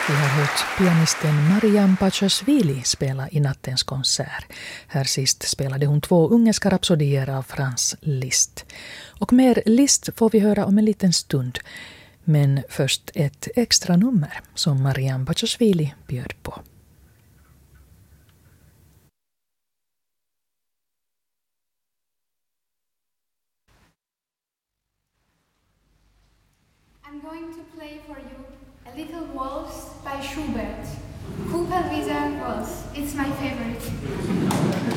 Vi har hört pianisten Mariam Pachashvili spela i nattens konsert. Här sist spelade hon 2 ungerska rapsodier av Franz Liszt. Och mer Liszt får vi höra om en liten stund. Men först ett extra nummer som Mariam Pachashvili bjöd på. I'm going to play for you a little waltz by Schubert. Cooper Wieser Waltz. It's my favorite.